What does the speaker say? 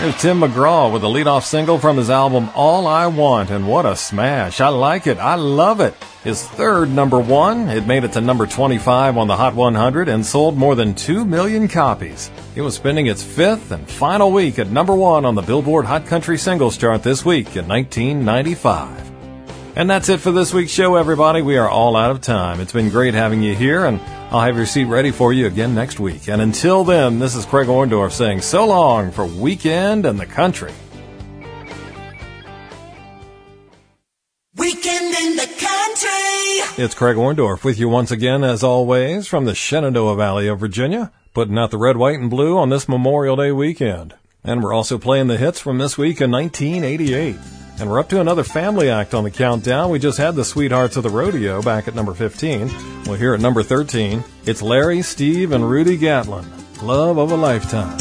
Here's Tim McGraw with a leadoff single from his album All I Want, and what a smash. I like it. I love it. His third number one. It made it to number 25 on the Hot 100 and sold more than 2 million copies. It was spending its fifth and final week at number one on the Billboard Hot Country Singles Chart this week in 1995. And that's it for this week's show, everybody. We are all out of time. It's been great having you here, and I'll have your seat ready for you again next week. And until then, this is Craig Orndorff saying so long for Weekend and the Country. Weekend in the Country. It's Craig Orndorff with you once again, as always, from the Shenandoah Valley of Virginia, putting out the red, white, and blue on this Memorial Day weekend. And we're also playing the hits from this week in 1988. And we're up to another family act on the countdown. We just had the Sweethearts of the Rodeo back at number 15. Well, here at number 13, it's Larry, Steve, and Rudy Gatlin. Love of a Lifetime.